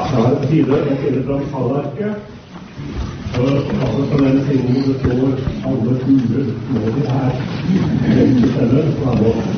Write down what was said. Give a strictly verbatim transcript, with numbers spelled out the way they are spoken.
Da er det på tide å finne fram tallverket. Og altså for den tingen det står alle fugler må de her. Det er ikke stemme, så er det